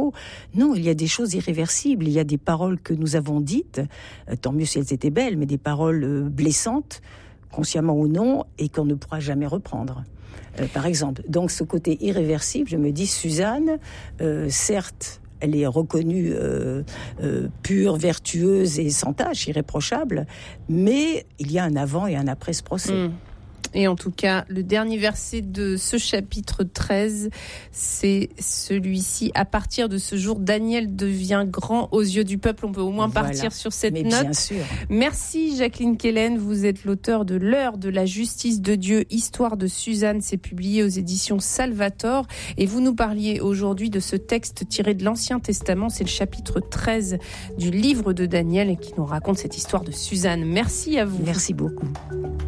faux. Non, il y a des choses irréversibles. Il y a des paroles que nous avons dites, tant mieux si elles étaient belles, mais des paroles blessantes, consciemment ou non, et qu'on ne pourra jamais reprendre. Par exemple, donc ce côté irréversible, je me dis, Suzanne, certes, elle est reconnue pure, vertueuse et sans tache, irréprochable, mais il y a un avant et un après ce procès. Et en tout cas, le dernier verset de ce chapitre 13, c'est celui-ci. À partir de ce jour, Daniel devient grand aux yeux du peuple. On peut au moins partir sur cette note. Bien sûr. Merci Jacqueline Kellen. Vous êtes l'auteur de L'heure de la justice de Dieu, histoire de Suzanne. C'est publié aux éditions Salvator. Et vous nous parliez aujourd'hui de ce texte tiré de l'Ancien Testament. C'est le chapitre 13 du livre de Daniel et qui nous raconte cette histoire de Suzanne. Merci à vous. Merci beaucoup.